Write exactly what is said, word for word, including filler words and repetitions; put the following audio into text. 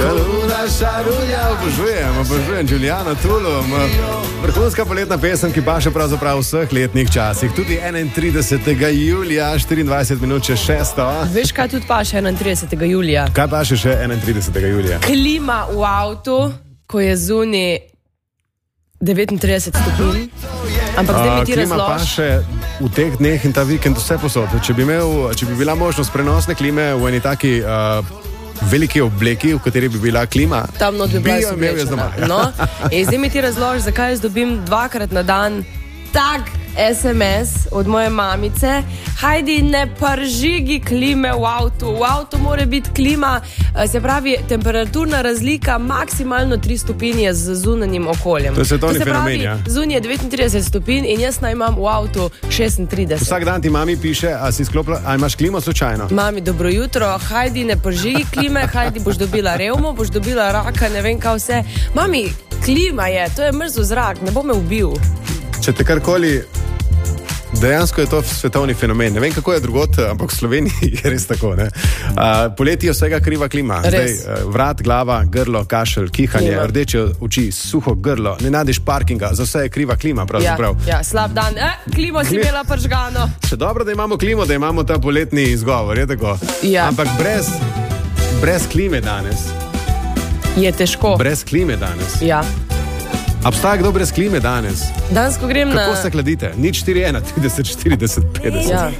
Obožujem, obožujem Giuliano Tulum. Vrhunska poletna pesem, ki paše pravzaprav v vseh letnih časih. Tudi enaintridesetega julija, štiriindvajset minut čez šesto. Veš, kaj tudi paše enaintridesetega julija? Kaj paše še enaintridesetega julija? Klima v avtu, ko je zunaj devetintrideset stopinj. Ampak zdaj mi ti razlož. Klima paše v teh dneh in ta vikend vse posod. Če bi, imel, če bi bila možnost prenosne klime v eni taki uh, veliki obleki, v kateri bi bila klima, tam not bi bila bi jo imel jaz doma. No, in zdaj mi ti razlož, zakaj jaz dobim dvakrat na dan tak es em es od moje mamice. Hajdi, ne pržigi klime v avtu. V avtu mora biti klima, se pravi, temperaturna razlika maksimalno tri stopinje z zunanjim okoljem. To je svetovni fenomen, ja. Zunaj je devetintrideset stopinj in jaz naj imam v avtu šestintrideset. Vsak dan ti mami piše, a si sklopila, a imaš klimo slučajno? Mami, dobro jutro, hajdi, ne pržigi klime, hajdi, boš dobila revmo, boš dobila raka, ne vem kaj vse. Mami, klima je, to je mrzo zrak, ne bo me ubil. Če te karkoli, dejansko je to svetovni fenomen. Ne vem, kako je drugot, ampak v Sloveniji je res tako. Ne? Uh, poleti je vsega kriva klima. Zdaj, uh, vrat, glava, grlo, kašelj, kihanje, klima. Rdeče oči, suho grlo, ne najdeš parkinga, za vse je kriva klima. Ja, ja, slab dan. Eh, klimo si imela pržgano. Še dobro, da imamo klimo, da imamo ta poletni izgovor. Je tako? Ja. Ampak brez, brez klime danes. Je težko. Brez klime danes. Ja. Obstaja kdo brez klime danes? Danes, ko grem Kako na... Kako se hladite? Nič štiri ena, trideset, štirideset, petdeset. Ja.